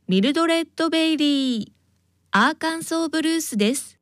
ミルドレッド・ベイリー、アーカンソーブルースです。